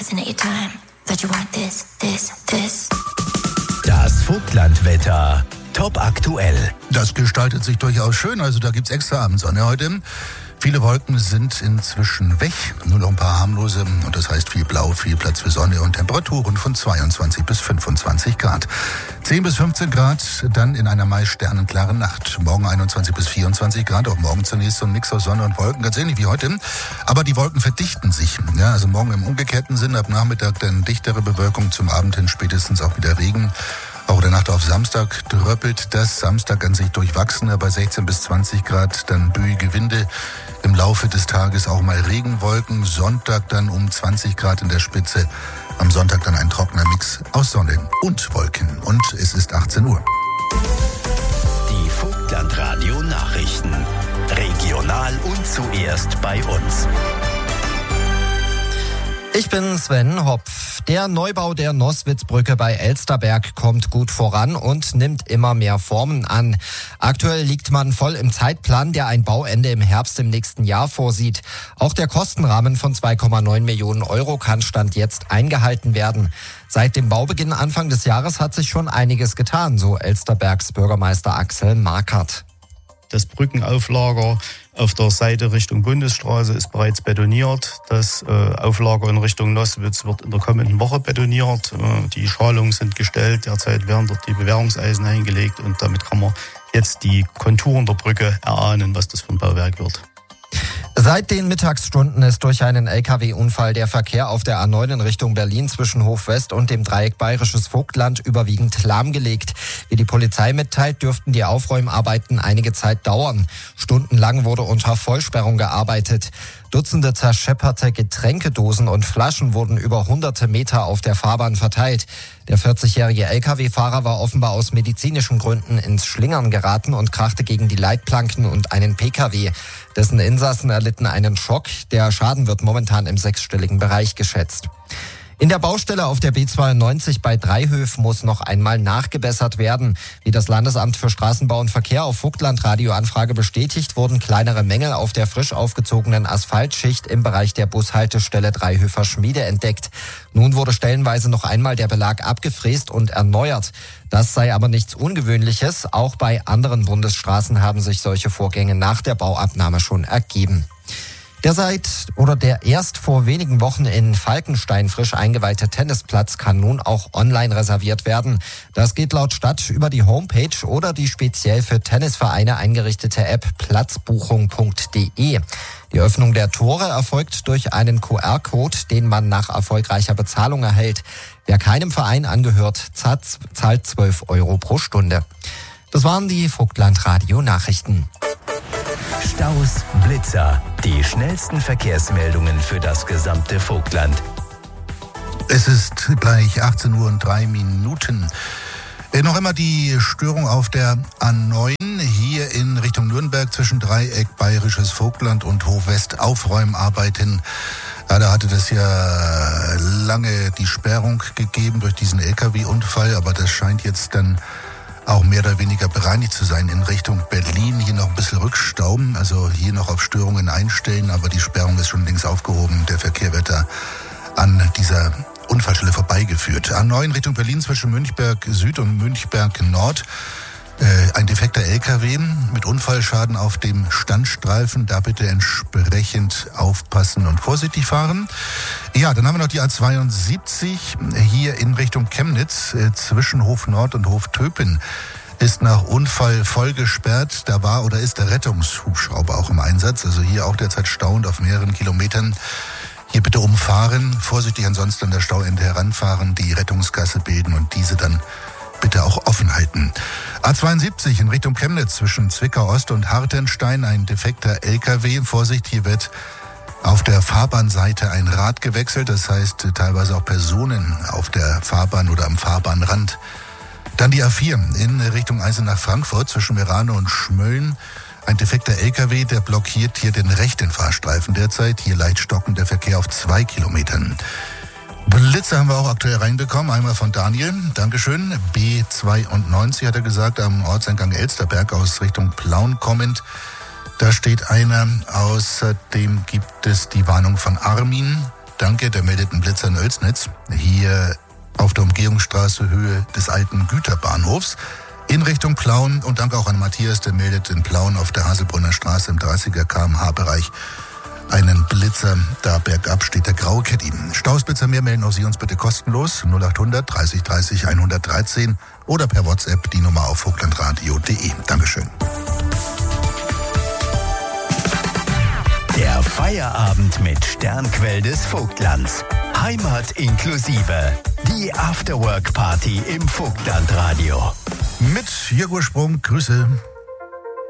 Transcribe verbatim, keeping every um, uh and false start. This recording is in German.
listen at your time. That you want this, this, this. Das Vogtlandwetter. Top aktuell. Das gestaltet sich durchaus schön. Also da gibt's extra Abendsonne heute. Viele Wolken sind inzwischen weg. Nur noch ein paar harmlose. Und das heißt viel Blau, viel Platz für Sonne und Temperaturen von zweiundzwanzig bis fünfundzwanzig Grad. zehn bis fünfzehn Grad dann in einer meist sternenklaren Nacht. Morgen einundzwanzig bis vierundzwanzig Grad. Auch morgen zunächst so ein Mix aus Sonne und Wolken. Ganz ähnlich wie heute. Aber die Wolken verdichten sich. Ja, also morgen im umgekehrten Sinn. Ab Nachmittag dann dichtere Bewölkung. Zum Abend hin spätestens auch wieder Regen. Auch der Nacht auf Samstag dröppelt das. Samstag an sich durchwachsener bei sechzehn bis zwanzig Grad. Dann bühige Winde. Im Laufe des Tages auch mal Regenwolken. Sonntag dann um zwanzig Grad in der Spitze. Am Sonntag dann ein trockener Mix aus Sonne und Wolken. Und es ist achtzehn Uhr. Die Vogtlandradio Nachrichten. Regional und zuerst bei uns. Ich bin Sven Hopf. Der Neubau der Noswitzbrücke bei Elsterberg kommt gut voran und nimmt immer mehr Formen an. Aktuell liegt man voll im Zeitplan, der ein Bauende im Herbst im nächsten Jahr vorsieht. Auch der Kostenrahmen von zwei Komma neun Millionen Euro kann Stand jetzt eingehalten werden. Seit dem Baubeginn Anfang des Jahres hat sich schon einiges getan, so Elsterbergs Bürgermeister Axel Markert. Das Brückenauflager auf der Seite Richtung Bundesstraße ist bereits betoniert. Das äh, Auflager in Richtung Noswitz wird in der kommenden Woche betoniert. Äh, die Schalungen sind gestellt. Derzeit werden dort die Bewährungseisen eingelegt. Und damit kann man jetzt die Konturen der Brücke erahnen, was das für ein Bauwerk wird. Seit den Mittagsstunden ist durch einen L K W-Unfall der Verkehr auf der A neun in Richtung Berlin zwischen Hof West und dem Dreieck Bayerisches Vogtland überwiegend lahmgelegt. Wie die Polizei mitteilt, dürften die Aufräumarbeiten einige Zeit dauern. Stundenlang wurde unter Vollsperrung gearbeitet. Dutzende zerschepperte Getränkedosen und Flaschen wurden über hunderte Meter auf der Fahrbahn verteilt. Der vierzigjährige L K W-Fahrer war offenbar aus medizinischen Gründen ins Schlingern geraten und krachte gegen die Leitplanken und einen P K W. Dessen Insassen erlitten einen Schock. Der Schaden wird momentan im sechsstelligen Bereich geschätzt. In der Baustelle auf der B zweiundneunzig bei Dreihöf muss noch einmal nachgebessert werden. Wie das Landesamt für Straßenbau und Verkehr auf Vogtland-Radio-Anfrage bestätigt, wurden kleinere Mängel auf der frisch aufgezogenen Asphaltschicht im Bereich der Bushaltestelle Dreihöfer Schmiede entdeckt. Nun wurde stellenweise noch einmal der Belag abgefräst und erneuert. Das sei aber nichts Ungewöhnliches. Auch bei anderen Bundesstraßen haben sich solche Vorgänge nach der Bauabnahme schon ergeben. Der seit oder der erst vor wenigen Wochen in Falkenstein frisch eingeweihte Tennisplatz kann nun auch online reserviert werden. Das geht laut Stadt über die Homepage oder die speziell für Tennisvereine eingerichtete App platzbuchung punkt de. Die Öffnung der Tore erfolgt durch einen Q R-Code, den man nach erfolgreicher Bezahlung erhält. Wer keinem Verein angehört, zahlt zwölf Euro pro Stunde. Das waren die Vogtland-Radio-Nachrichten. Staus, Blitzer, die schnellsten Verkehrsmeldungen für das gesamte Vogtland. Es ist gleich achtzehn Uhr und drei Minuten. Äh, noch immer die Störung auf der A neun hier in Richtung Nürnberg zwischen Dreieck Bayerisches Vogtland und Hof West. Aufräumarbeiten. Ja, da hatte das ja lange die Sperrung gegeben durch diesen L K W-Unfall, aber das scheint jetzt dann auch mehr oder weniger bereinigt zu sein in Richtung Berlin. Hier noch ein bisschen Rückstau, also hier noch auf Störungen einstellen, aber die Sperrung ist schon längst aufgehoben. Der Verkehr wird da an dieser Unfallstelle vorbeigeführt. A neun Richtung Berlin zwischen Münchberg Süd und Münchberg Nord. Äh, ein defekter L K W mit Unfallschaden auf dem Standstreifen. Da bitte entsprechend aufpassen und vorsichtig fahren. Ja, dann haben wir noch die A zweiundsiebzig hier in Richtung Chemnitz äh, zwischen Hof Nord und Hof Töpen. Ist nach Unfall voll gesperrt. Da war oder ist der Rettungshubschrauber auch im Einsatz. Also hier auch derzeit stauend auf mehreren Kilometern. Hier bitte umfahren, vorsichtig ansonsten an der Stauende heranfahren, die Rettungsgasse bilden und diese dann bitte auch offen halten. A zweiundsiebzig in Richtung Chemnitz zwischen Zwickau Ost und Hartenstein, ein defekter L K W. Vorsicht, hier wird auf der Fahrbahnseite ein Rad gewechselt, das heißt teilweise auch Personen auf der Fahrbahn oder am Fahrbahnrand. Dann die A vier in Richtung Eisenach-Frankfurt zwischen Merano und Schmölln. Ein defekter L K W, der blockiert hier den rechten Fahrstreifen derzeit. Hier leicht stockend der Verkehr auf zwei Kilometern. Blitze haben wir auch aktuell reinbekommen. Einmal von Daniel. Dankeschön. B zweiundneunzig hat er gesagt, am Ortseingang Elsterberg aus Richtung Plauen kommend. Da steht einer. Außerdem gibt es die Warnung von Armin. Danke, der meldet einen Blitzer in Oelsnitz. Hier auf der Umgehungsstraße Höhe des alten Güterbahnhofs in Richtung Plauen. Und danke auch an Matthias, der meldet in Plauen auf der Haselbrunner Straße im dreißiger Kilometer pro Stunde Bereich einen Blitzer. Da bergab steht der graue Caddy. Stausblitzer mehr melden auch Sie uns bitte kostenlos. null acht hundert dreißig dreißig hundertdreizehn oder per WhatsApp die Nummer auf vogtlandradio punkt de. Dankeschön. Der Feierabend mit Sternquell des Vogtlands. Heimat inklusive. Die Afterwork-Party im Vogtlandradio. Mit Jürgen Sprung, Grüße.